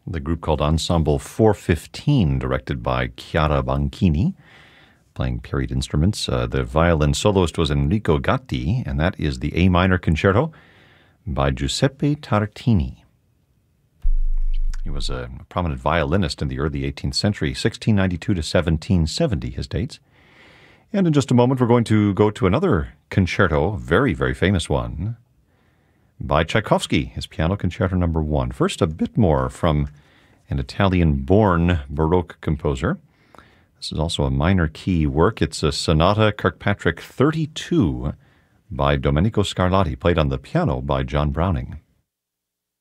the group called Ensemble 415, directed by Chiara Banchini, playing period instruments. The violin soloist was Enrico Gatti, and that is the A minor concerto by Giuseppe Tartini. He was a prominent violinist in the early 18th century, 1692 to 1770, his dates. And in just a moment, we're going to go to another concerto, a very, very famous one, by Tchaikovsky, his Piano Concerto No. 1. First, a bit more from an Italian-born Baroque composer. This is also a minor key work. It's a Sonata Kirkpatrick 32 by Domenico Scarlatti, played on the piano by John Browning.